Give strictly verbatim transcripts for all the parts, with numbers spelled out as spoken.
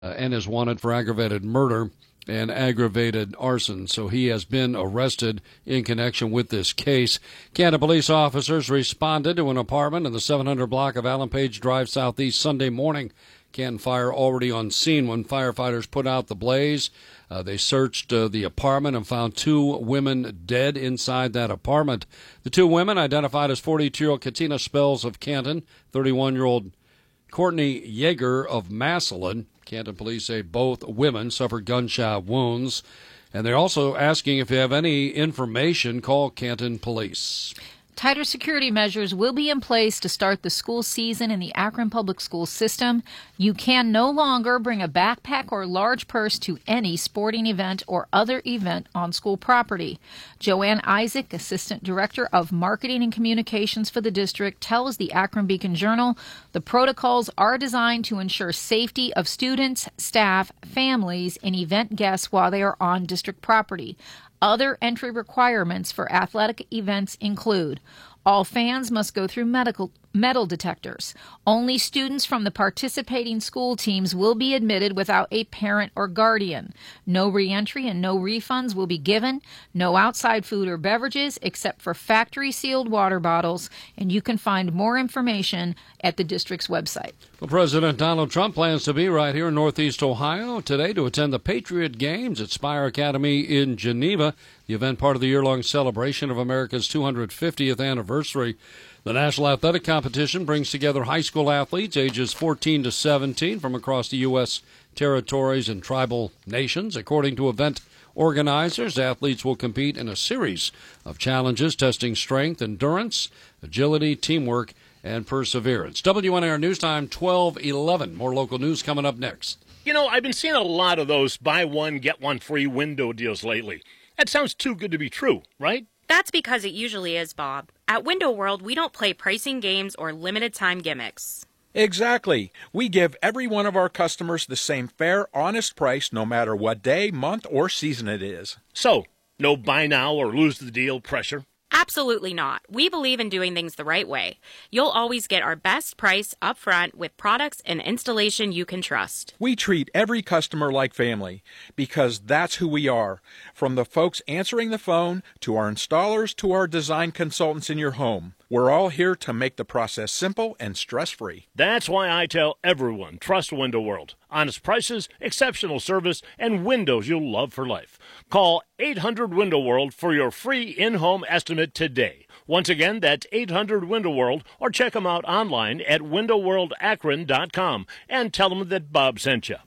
uh, and is wanted for aggravated murder and aggravated arson. So he has been arrested in connection with this case. Canton police officers responded to an apartment in the seven hundred block of Allen Page Drive Southeast Sunday morning. Canton Fire already on scene when firefighters put out the blaze. Uh, they searched uh, the apartment and found two women dead inside that apartment. The two women, identified as forty-two-year-old Katina Spells of Canton, thirty-one-year-old Courtney Yeager of Massillon. Canton police say both women suffered gunshot wounds. And they're also asking if you have any information, call Canton Police. Tighter security measures will be in place to start the school season in the Akron Public School system. You can no longer bring a backpack or large purse to any sporting event or other event on school property. Joanne Isaac, Assistant Director of Marketing and Communications for the district, tells the Akron Beacon Journal the protocols are designed to ensure safety of students, staff, families, and event guests while they are on district property. Other entry requirements for athletic events include all fans must go through medical metal detectors. Only students from the participating school teams will be admitted without a parent or guardian. No reentry and no refunds will be given. No outside food or beverages except for factory-sealed water bottles. And you can find more information at the district's website. Well, President Donald Trump plans to be right here in Northeast Ohio today to attend the Patriot Games at Spire Academy in Geneva. The event part of the year-long celebration of America's two hundred fiftieth anniversary. The National Athletic Competition brings together high school athletes ages fourteen to seventeen from across the U S territories and tribal nations. According to event organizers, athletes will compete in a series of challenges testing strength, endurance, agility, teamwork, and perseverance. W N R News Time, twelve eleven. More local news coming up next. You know, I've been seeing a lot of those buy one, get one free window deals lately. That sounds too good to be true, right? That's because it usually is, Bob. At Window World, we don't play pricing games or limited-time gimmicks. Exactly. We give every one of our customers the same fair, honest price no matter what day, month, or season it is. So, no buy now or lose the deal pressure? Absolutely not. We believe in doing things the right way. You'll always get our best price up front with products and installation you can trust. We treat every customer like family because that's who we are. From the folks answering the phone to our installers to our design consultants in your home. We're all here to make the process simple and stress-free. That's why I tell everyone, trust Window World. Honest prices, exceptional service, and windows you'll love for life. Call eight hundred Window World for your free in-home estimate today. Once again, that's eight hundred Window World, or check them out online at window world akron dot com and tell them that Bob sent you.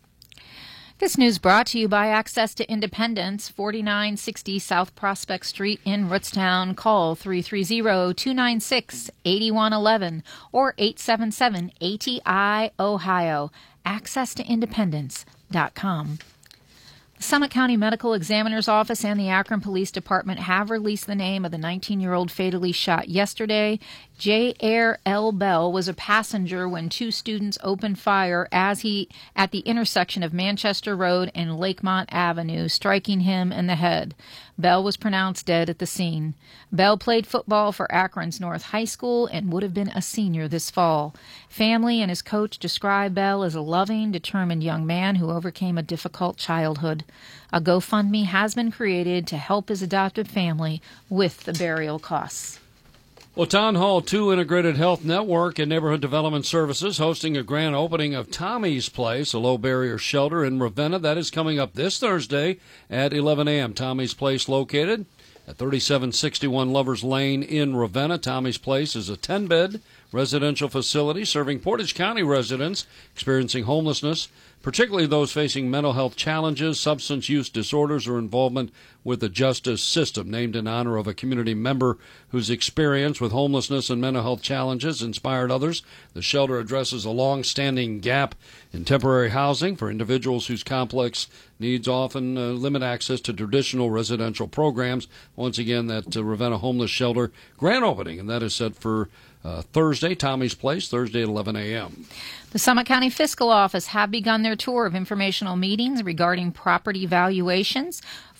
This news brought to you by Access to Independence, forty-nine sixty South Prospect Street in Rootstown. Call three three zero, two nine six, eight one one one or eight seven seven A T I Ohio. access to independence dot com. The Summit County Medical Examiner's Office and the Akron Police Department have released the name of the nineteen-year-old fatally shot yesterday. J. Air L. Bell was a passenger when two students opened fire as he at the intersection of Manchester Road and Lakemont Avenue, striking him in the head. Bell was pronounced dead at the scene. Bell played football for Akron's North High School and would have been a senior this fall. Family and his coach describe Bell as a loving, determined young man who overcame a difficult childhood. A GoFundMe has been created to help his adopted family with the burial costs. Well, Town Hall two Integrated Health Network and Neighborhood Development Services hosting a grand opening of Tommy's Place, a low-barrier shelter in Ravenna. That is coming up this Thursday at eleven a.m. Tommy's Place located at thirty-seven sixty-one Lovers Lane in Ravenna. Tommy's Place is a ten-bed residential facility serving Portage County residents experiencing homelessness, particularly those facing mental health challenges, substance use disorders, or involvement with the justice system, named in honor of a community member whose experience with homelessness and mental health challenges inspired others. The shelter addresses a long-standing gap in temporary housing for individuals whose complex needs often uh, limit access to traditional residential programs. Once again, that uh, Ravenna Homeless Shelter grand opening, and that is set for Uh, Thursday, Tommy's Place, Thursday at eleven a.m. The Summit County Fiscal Office have begun their tour of informational meetings regarding property valuations.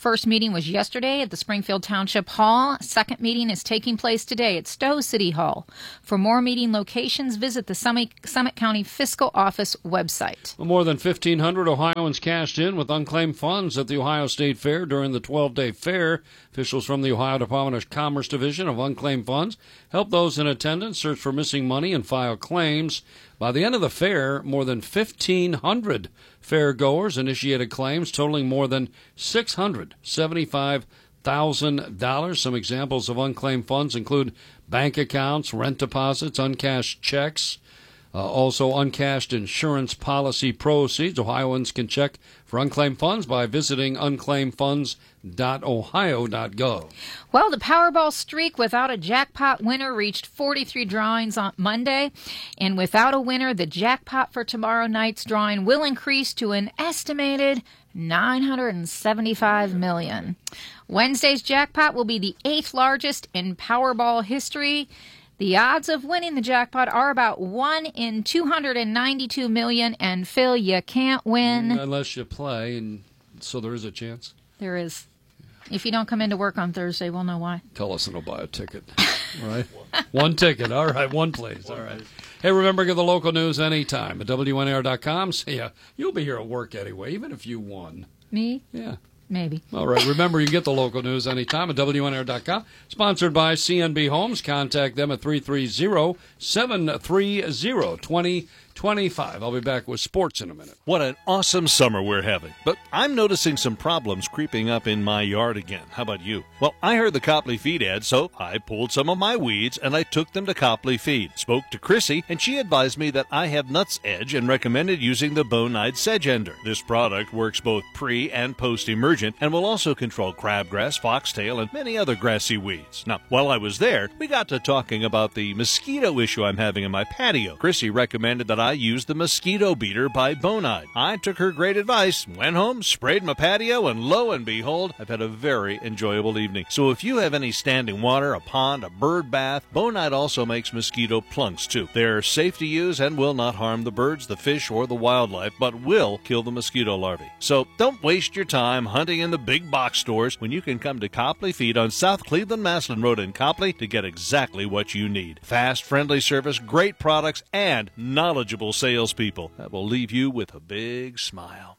First meeting was yesterday at the Springfield Township Hall. Second meeting is taking place today at Stowe City Hall. For more meeting locations, visit the Summit, Summit County Fiscal Office website. Well, more than fifteen hundred Ohioans cashed in with unclaimed funds at the Ohio State Fair during the twelve-day fair. Officials from the Ohio Department of Commerce Division of Unclaimed Funds helped those in attendance search for missing money and file claims. By the end of the fair, more than fifteen hundred fairgoers initiated claims totaling more than six hundred seventy-five thousand dollars. Some examples of unclaimed funds include bank accounts, rent deposits, uncashed checks, uh, also uncashed insurance policy proceeds. Ohioans can check for unclaimed funds by visiting unclaimed funds dot ohio dot gov. Well, the Powerball streak without a jackpot winner reached forty-three drawings on Monday. And without a winner, the jackpot for tomorrow night's drawing will increase to an estimated nine hundred seventy-five million dollars. Wednesday's jackpot will be the eighth largest in Powerball history. The odds of winning the jackpot are about one in two hundred ninety-two million. And, Phil, you can't win. Unless you play, and so there is a chance. There is. If you don't come into work on Thursday, we'll know why. Tell us and I'll buy a ticket. All right? One ticket. All right. One place. All right. Hey, remember, get the local news anytime at W N A R dot com. See ya. You'll be here at work anyway, even if you won. Me? Yeah. Maybe. All right. Remember, you can get the local news anytime at W N A R dot com. Sponsored by C N B Homes. Contact them at three three zero, seven three zero, two zero two five. I'll be back with sports in a minute. What an awesome summer we're having. But I'm noticing some problems creeping up in my yard again. How about you? Well, I heard the Copley Feed ad, so I pulled some of my weeds and I took them to Copley Feed. Spoke to Chrissy, and she advised me that I have nuts edge and recommended using the Bonide Sedge Ender. This product works both pre- and post-emergent and will also control crabgrass, foxtail, and many other grassy weeds. Now, while I was there, we got to talking about the mosquito issue I'm having in my patio. Chrissy recommended that I use the Mosquito Beater by Bonide. I took her great advice, went home, sprayed my patio, and lo and behold, I've had a very enjoyable evening. So if you have any standing water, a pond, a bird bath, Bonide also makes mosquito plunks too. They're safe to use and will not harm the birds, the fish, or the wildlife, but will kill the mosquito larvae. So don't waste your time hunting in the big box stores when you can come to Copley Feed on South Cleveland-Maslin Road in Copley to get exactly what you need. Fast, friendly service, great products, and knowledgeable salespeople that will leave you with a big smile.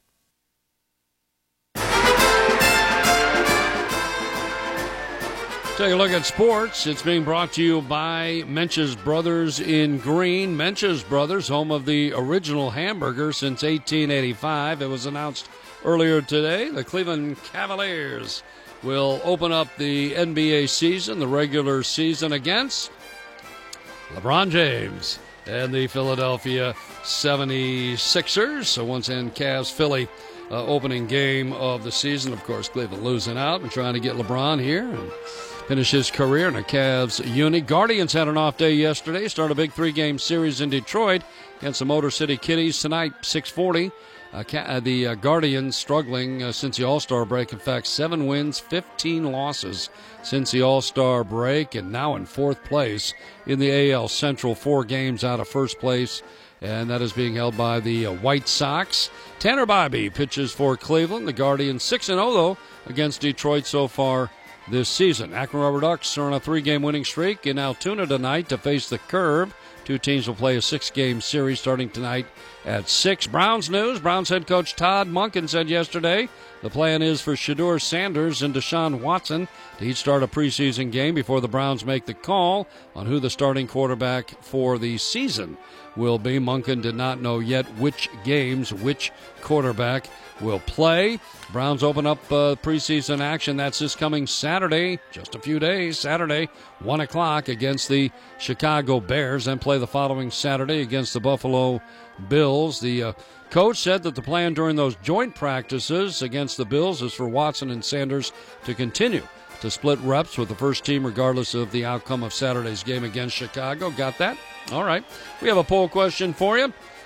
Take a look at sports. It's being brought to you by Mench's Brothers in Green. Mench's Brothers, home of the original hamburger since eighteen eighty-five. It was announced earlier today. The Cleveland Cavaliers will open up the N B A season, the regular season, against LeBron James and the Philadelphia seventy-sixers. So once in, Cavs, Philly, uh, opening game of the season. Of course, Cleveland losing out and trying to get LeBron here and finish his career in a Cavs uni. Guardians had an off day yesterday. Start a big three-game series in Detroit against the Motor City Kitties tonight, six forty. Uh, uh, the uh, Guardians struggling uh, since the All-Star break. In fact, seven wins, fifteen losses since the All-Star break, and now in fourth place in the A L Central, four games out of first place, and that is being held by the uh, White Sox. Tanner Bybee pitches for Cleveland. The Guardians six and oh, though, against Detroit so far this season. Akron Rubber Ducks are on a three-game winning streak in Altoona tonight to face the Curve. Two teams will play a six-game series starting tonight at six. Browns news. Browns head coach Todd Monken said yesterday the plan is for Shedeur Sanders and Deshaun Watson to each start a preseason game before the Browns make the call on who the starting quarterback for the season will be. Monken did not know yet which games, which quarterback will play. Browns open up uh, preseason action. That's this coming Saturday, just a few days, Saturday, one o'clock against the Chicago Bears, and play the following Saturday against the Buffalo Bills. The uh, coach said that the plan during those joint practices against the Bills is for Watson and Sanders to continue to split reps with the first team regardless of the outcome of Saturday's game against Chicago. Got that? All right. We have a poll question for you.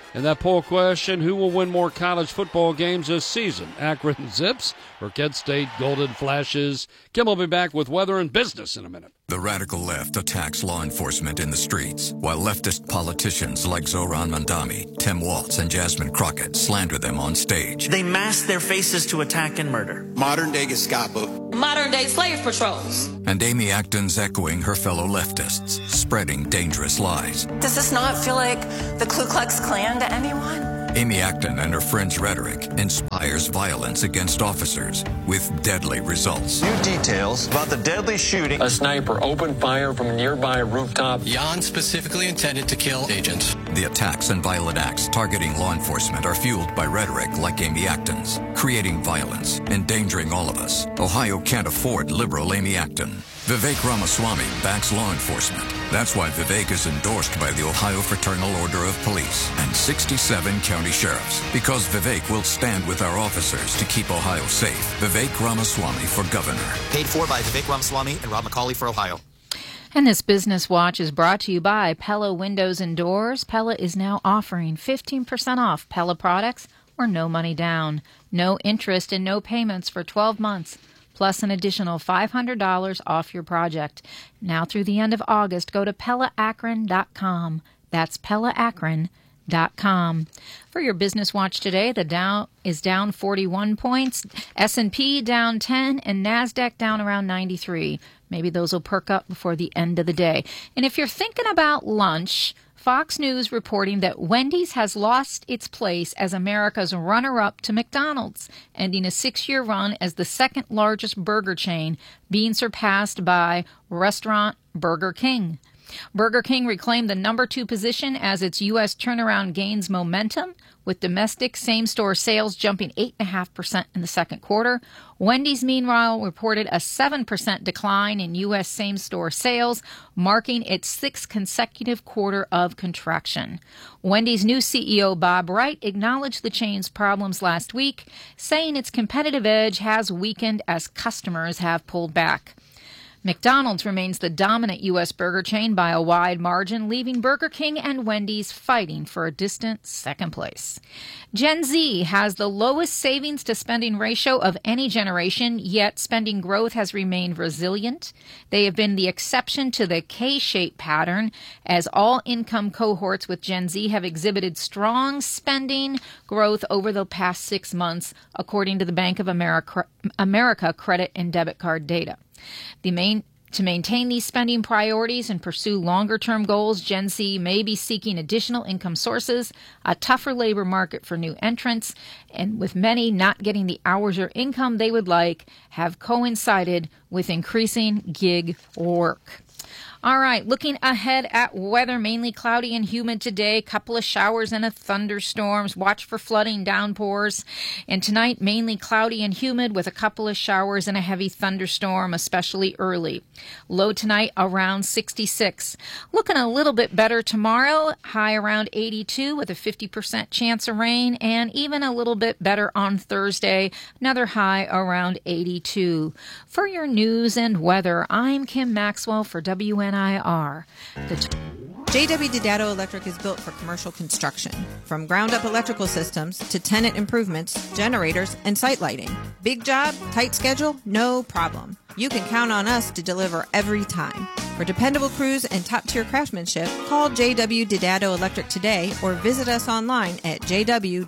And that poll question, who will win more college football games this season? Akron Zips or Kent State Golden Flashes? Kim will be back with weather and business in a minute. The radical left attacks law enforcement in the streets, while leftist politicians like Zohran Mamdani, Tim Walz, and Jasmine Crockett slander them on stage. They mask their faces to attack and murder. Modern-day Gestapo. Modern-day slave patrols. And Amy Acton's echoing her fellow leftists, spreading dangerous lies. Does this not feel like the Ku Klux Klan to anyone? Amy Acton and her friends' rhetoric inspires violence against officers with deadly results. New details about the deadly shooting. A sniper opened fire from a nearby rooftop. Jan specifically intended to kill agents. The attacks and violent acts targeting law enforcement are fueled by rhetoric like Amy Acton's, creating violence, endangering all of us. Ohio can't afford liberal Amy Acton. Vivek Ramaswamy backs law enforcement. That's why Vivek is endorsed by the Ohio Fraternal Order of Police and sixty-seven county sheriffs. Because Vivek will stand with our officers to keep Ohio safe. Vivek Ramaswamy for governor. Paid for by Vivek Ramaswamy and Rob McCauley for Ohio. And this Business Watch is brought to you by Pella Windows and Doors. Pella is now offering fifteen percent off Pella products or no money down. No interest and no payments for twelve months. Plus an additional five hundred dollars off your project. Now through the end of August, go to Pella Akron dot com. That's Pella Akron dot com. For your Business Watch today, the Dow is down forty-one points, S and P down ten, and NASDAQ down around ninety-three. Maybe those will perk up before the end of the day. And if you're thinking about lunch, Fox News reporting that Wendy's has lost its place as America's runner-up to McDonald's, ending a six-year run as the second-largest burger chain, being surpassed by restaurant Burger King. Burger King reclaimed the number two position as its U S turnaround gains momentum, with domestic same-store sales jumping eight point five percent in the second quarter. Wendy's, meanwhile, reported a seven percent decline in U S same-store sales, marking its sixth consecutive quarter of contraction. Wendy's new C E O Bob Wright acknowledged the chain's problems last week, saying its competitive edge has weakened as customers have pulled back. McDonald's remains the dominant U S burger chain by a wide margin, leaving Burger King and Wendy's fighting for a distant second place. Gen Z has the lowest savings to spending ratio of any generation, yet spending growth has remained resilient. They have been the exception to the K-shaped pattern, as all income cohorts with Gen Z have exhibited strong spending growth over the past six months, according to the Bank of America, America credit and debit card data. The main, to maintain these spending priorities and pursue longer-term goals, Gen Z may be seeking additional income sources, a tougher labor market for new entrants, and with many not getting the hours or income they would like, have coincided with increasing gig work. All right, looking ahead at weather, mainly cloudy and humid today, couple of showers and a thunderstorms. Watch for flooding, downpours. And tonight, mainly cloudy and humid with a couple of showers and a heavy thunderstorm, especially early. Low tonight around sixty-six. Looking a little bit better tomorrow, high around eighty-two with a fifty percent chance of rain, and even a little bit better on Thursday, another high around eighty-two. For your news and weather, I'm Kim Maxwell for W N I R. The t- J W Didato Electric is built for commercial construction, from ground-up electrical systems to tenant improvements, generators, and site lighting. Big job, tight schedule, no problem. You can count on us to deliver every time. For dependable crews and top-tier craftsmanship, call J W Didato Electric today or visit us online at j w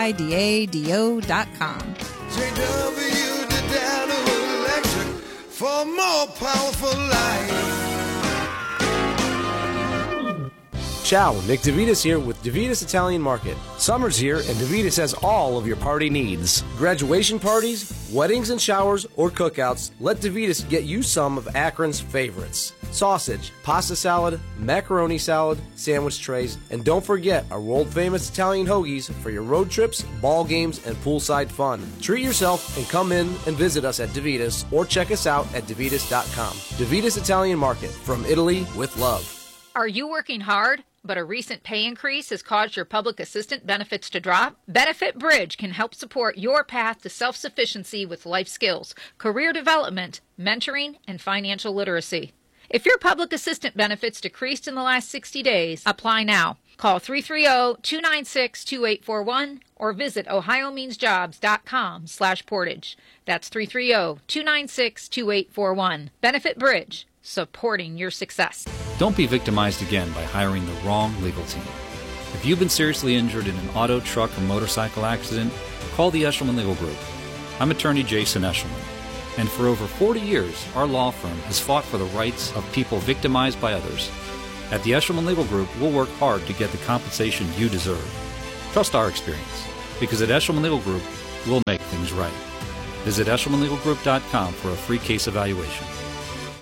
didado dot com. J W Didato Electric for more powerful life. Ciao, Nick DeVitas here with DeVitas Italian Market. Summer's here and DeVitas has all of your party needs. Graduation parties, weddings and showers, or cookouts, let DeVitas get you some of Akron's favorites. Sausage, pasta salad, macaroni salad, sandwich trays, and don't forget our world-famous Italian hoagies for your road trips, ball games, and poolside fun. Treat yourself and come in and visit us at DeVitas or check us out at DeVitas dot com. DeVitas Italian Market, from Italy with love. Are you working hard, but a recent pay increase has caused your public assistant benefits to drop? Benefit Bridge can help support your path to self-sufficiency with life skills, career development, mentoring, and financial literacy. If your public assistant benefits decreased in the last sixty days, apply now. Call three three zero, two nine six, two eight four one or visit ohio means jobs dot com slash portage. That's three three zero, two nine six, two eight four one. Benefit Bridge, supporting your success. Don't be victimized again by hiring the wrong legal team. If you've been seriously injured in an auto, truck, or motorcycle accident, call the Eshelman Legal Group. I'm attorney Jason Eshelman, and for over forty years, our law firm has fought for the rights of people victimized by others. At the Eshelman Legal Group, we'll work hard to get the compensation you deserve. Trust our experience, because at Eshelman Legal Group, we'll make things right. Visit eshelman legal group dot com for a free case evaluation.